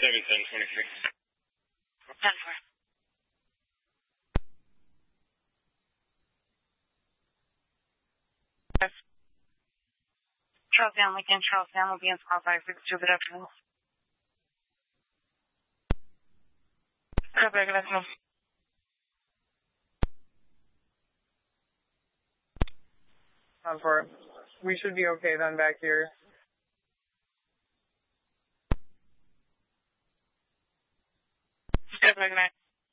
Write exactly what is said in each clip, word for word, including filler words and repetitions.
seven ten twenty-three. ten four. Charles Down, Lincoln, Charles Down will be in spot five six two. Good afternoon. Copy, good afternoon. On for it. We should be okay then back here. Good, good night.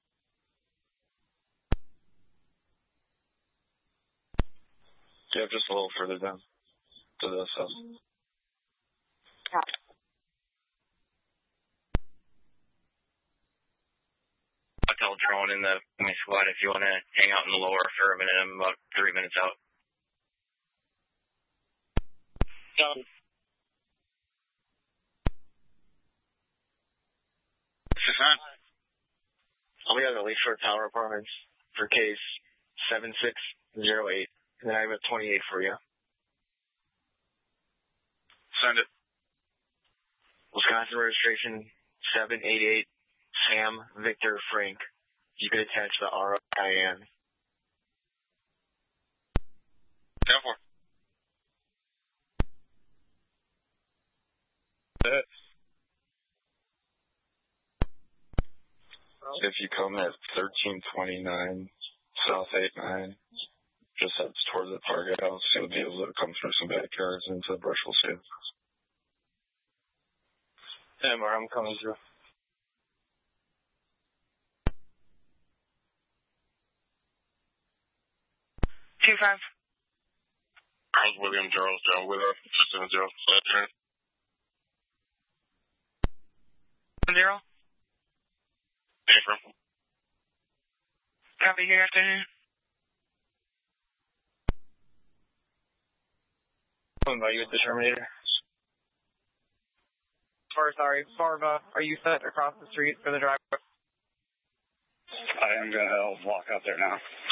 Yeah, just a little further down to the south. Yeah. I'll tell drone in the my squad if you want to hang out in the lower for a minute. I'm about three minutes out. Done. Six nine. I'll be at the Lakeshore Tower Apartments for case seven six zero eight, and then I have a twenty-eight for you. Send it. Wisconsin registration seven eight eight, Sam Victor Frank. You could attach the R I N. ten four. If you come at thirteen twenty-nine South eight nine, just heads towards the target house, you'll be able to come through some backyards into the brush will see. Yeah, Mar, I'm coming through. Two five. Charles William Charles John with us. Seven zero. Zero. April. Copy, good afternoon. Are you with the Terminator? Or sorry, Farva, are you set across the street for the driveway? I am going to walk out there now.